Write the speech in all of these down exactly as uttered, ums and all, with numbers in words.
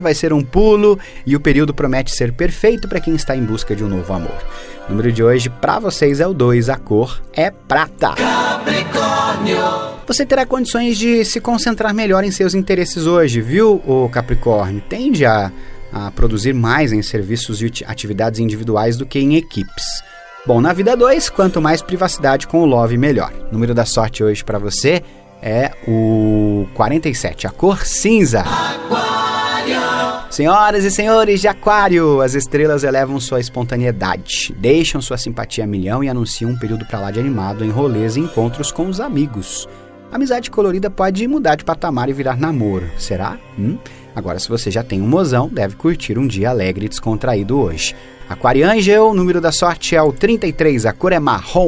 vai ser um pulo e o período promete ser perfeito para quem está em busca de um novo amor. O número de hoje para vocês é o dois, a cor é prata. Capricórnio. Você terá condições de se concentrar melhor em seus interesses hoje, viu, o Capricórnio? Tende a, a produzir mais em serviços e atividades individuais do que em equipes. Bom, na vida dois, quanto mais privacidade com o love, melhor. O número da sorte hoje para você é o quarenta e sete, a cor cinza. Senhoras e senhores de Aquário, as estrelas elevam sua espontaneidade, deixam sua simpatia a milhão e anunciam um período pra lá de animado em rolês e encontros com os amigos. A amizade colorida pode mudar de patamar e virar namoro, será? Hum? Agora, se você já tem um mozão, deve curtir um dia alegre e descontraído hoje. Aquariângel, o número da sorte é o trinta e três, a cor é marrom.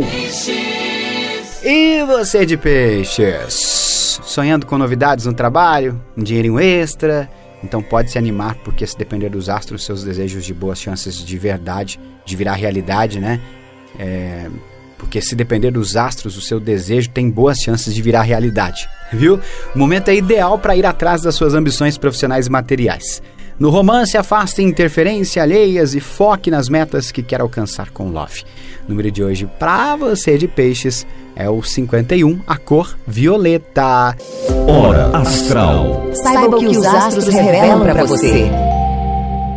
E você de peixes? Sonhando com novidades no trabalho? Um dinheirinho extra? Então pode se animar, porque se depender dos astros, seus desejos de boas chances de verdade, de virar realidade, né? É, porque se depender dos astros, o seu desejo tem boas chances de virar realidade, viu? O momento é ideal para ir atrás das suas ambições profissionais e materiais. No romance, afaste interferência alheias e foque nas metas que quer alcançar com love. O número de hoje para você de peixes é o cinquenta e um, a cor violeta. Hora Astral. Saiba o que os astros revelam para você.